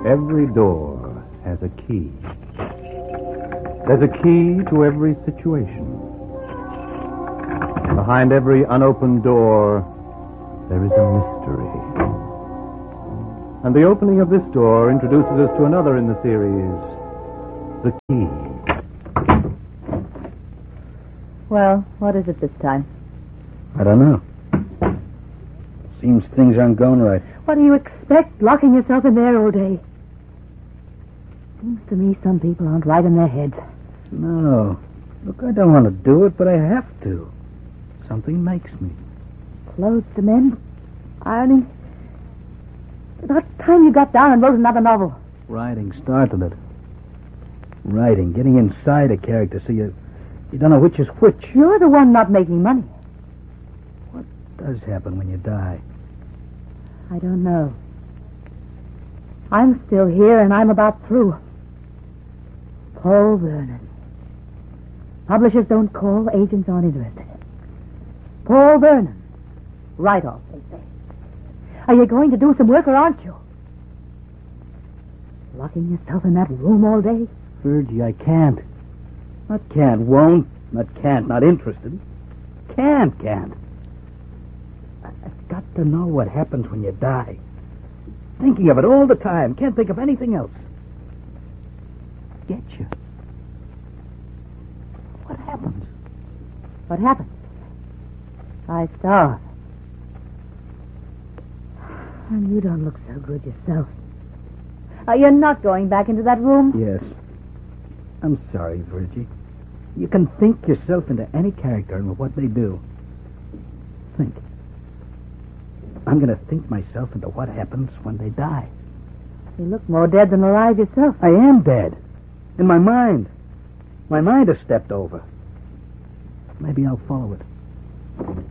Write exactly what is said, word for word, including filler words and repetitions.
Every door has a key. There's a key to every situation. Behind every unopened door, there is a mystery. And the opening of this door introduces us to another in the series, The Key. Well, what is it this time? I don't know. Seems things aren't going right. What do you expect, locking yourself in there all day? Seems to me some people aren't right in their heads. No. Look, I don't want to do it, but I have to. Something makes me. Clothes to mend? Ironing? About time you got down and wrote another novel. Writing started it. Writing, getting inside a character so you, you don't know which is which. You're the one not making money. What does happen when you die? I don't know. I'm still here and I'm about through. Paul Vernon. Publishers don't call, agents aren't interested. Paul Vernon. Right off, they say. Are you going to do some work or aren't you? Locking yourself in that room all day? Virgie, I can't. Not can't, won't. Not can't, not interested. Can't, can't. I've got to know what happens when you die. Thinking of it all the time. Can't think of anything else. Get you. What happens? What happens? I starve. And you don't look so good yourself. Uh, you're not going back into that room? Yes. I'm sorry, Virgie. You can think yourself into any character and what they do. Think. I'm going to think myself into what happens when they die. You look more dead than alive yourself. I am dead. In my mind. My mind has stepped over. Maybe I'll follow it.